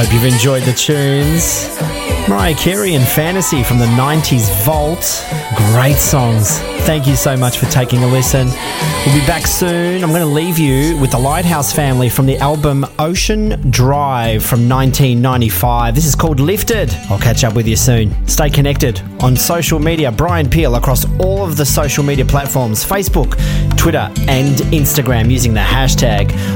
Hope you've enjoyed the tunes. Mariah Carey and Fantasy from the 90s Vault. Great songs. Thank you so much for taking a listen. We'll be back soon. I'm going to leave you with the Lighthouse Family from the album Ocean Drive from 1995. This is called Lifted. I'll catch up with you soon. Stay connected on social media. Brian Peel across all of the social media platforms, Facebook, Twitter and Instagram using the hashtag